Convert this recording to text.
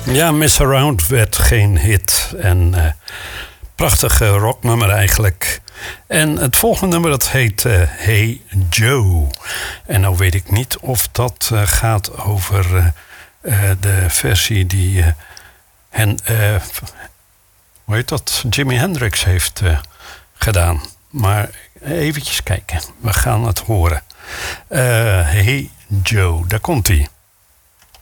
Ja, Miss Around werd geen hit. En prachtige rocknummer eigenlijk. En het volgende nummer dat heet Hey Joe. En nou weet ik niet of dat gaat over de versie die hoe heet dat? Jimi Hendrix heeft gedaan. Maar eventjes kijken. We gaan het horen. Hey Joe, daar komt hij.